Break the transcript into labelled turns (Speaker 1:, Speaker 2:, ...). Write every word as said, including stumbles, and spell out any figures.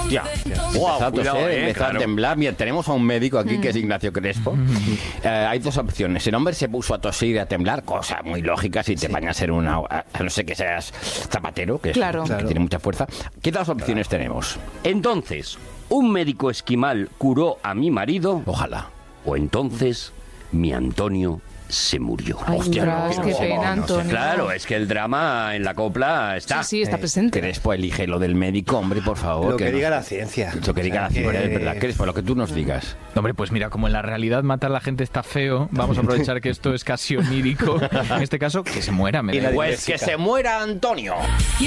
Speaker 1: Hostia.
Speaker 2: Wow,
Speaker 1: empezó a
Speaker 2: cuidado,
Speaker 1: toser,
Speaker 2: eh,
Speaker 1: empezó
Speaker 2: claro.
Speaker 1: a temblar. Mira, tenemos a un médico aquí que es Ignacio Crespo. Eh, hay dos opciones. El hombre se puso a toser y a temblar, cosa muy lógica si te van a ser una... A no ser que seas zapatero, que, es-
Speaker 3: Claro.
Speaker 1: que
Speaker 3: Claro.
Speaker 1: tiene mucha fuerza. ¿Qué dos opciones tenemos?
Speaker 2: Entonces, ¿un médico esquimal curó a mi marido?
Speaker 1: Ojalá.
Speaker 2: O entonces, mi Antonio se murió.
Speaker 3: Ay,
Speaker 1: Hostia,
Speaker 3: ostras,
Speaker 1: no,
Speaker 3: qué
Speaker 1: no,
Speaker 3: pena,
Speaker 1: no sé.
Speaker 3: Antonio.
Speaker 2: Claro, es que el drama en la copla está.
Speaker 3: Sí, sí, está presente.
Speaker 1: Crespo, elige lo del médico, hombre, por favor.
Speaker 4: Lo que
Speaker 1: nos-
Speaker 4: diga la ciencia.
Speaker 1: Lo que diga
Speaker 4: O
Speaker 1: la
Speaker 4: sea,
Speaker 1: ciencia,
Speaker 4: que-
Speaker 1: es verdad. Crespo, lo que tú nos digas.
Speaker 5: Hombre, pues mira, como en la realidad matar a la gente está feo, vamos a aprovechar que esto es casi onírico. En este caso, que se muera. Me da
Speaker 4: Y la
Speaker 5: igual.
Speaker 1: Pues que se muera Antonio.